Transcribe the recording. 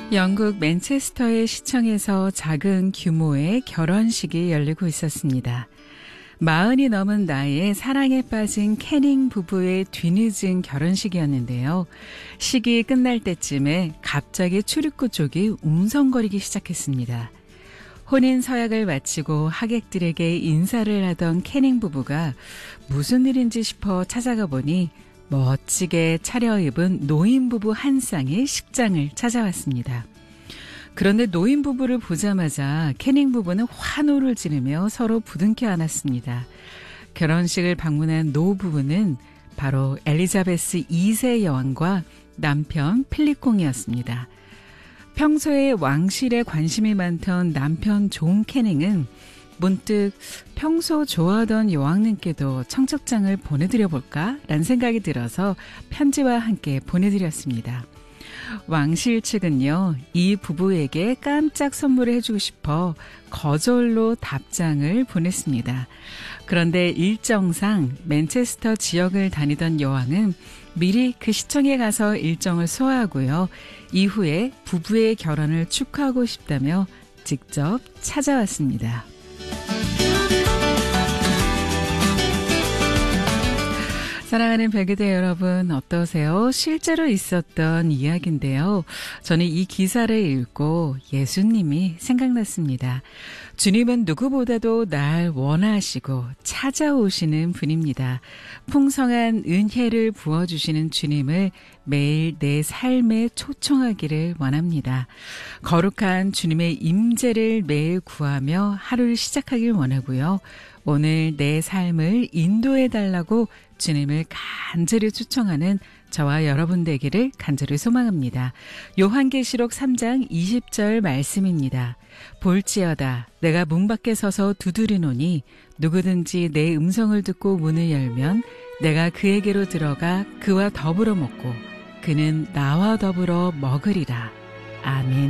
영국 맨체스터의 시청에서 작은 규모의 결혼식이 열리고 있었습니다. 40이 넘은 나이에 사랑에 빠진 캐닝 부부의 뒤늦은 결혼식이었는데요. 식이 끝날 때쯤에 갑자기 출입구 쪽이 웅성거리기 시작했습니다. 혼인 서약을 마치고 하객들에게 인사를 하던 캐닝 부부가 무슨 일인지 싶어 찾아가 보니 멋지게 차려입은 노인부부 한 쌍이 식장을 찾아왔습니다. 그런데 노인부부를 보자마자 캐닝 부부는 환호를 지르며 서로 부둥켜 안았습니다. 결혼식을 방문한 노 부부는 바로 엘리자베스 2세 여왕과 남편 필립 공이었습니다. 평소에 왕실에 관심이 많던 남편 존 캐닝은 문득 평소 좋아하던 여왕님께도 청첩장을 보내드려 볼까라는 생각이 들어서 편지와 함께 보내드렸습니다. 왕실 측은요, 이 부부에게 깜짝 선물을 해주고 싶어 거절로 답장을 보냈습니다. 그런데 일정상 맨체스터 지역을 다니던 여왕은 미리 그 시청에 가서 일정을 소화하고요. 이후에 부부의 결혼을 축하하고 싶다며 직접 찾아왔습니다. 사랑하는 백의대 여러분 어떠세요? 실제로 있었던 이야기인데요. 저는 이 기사를 읽고 예수님이 생각났습니다. 주님은 누구보다도 날 원하시고 찾아오시는 분입니다. 풍성한 은혜를 부어주시는 주님을 매일 내 삶에 초청하기를 원합니다. 거룩한 주님의 임재를 매일 구하며 하루를 시작하길 원하고요. 오늘 내 삶을 인도해달라고 주님을 간절히 초청하는 저와 여러분 되기를 간절히 소망합니다. 요한계시록 3장 20절 말씀입니다. 볼지어다 내가 문 밖에 서서 두드리노니 누구든지 내 음성을 듣고 문을 열면 내가 그에게로 들어가 그와 더불어 먹고 그는 나와 더불어 먹으리라. 아멘.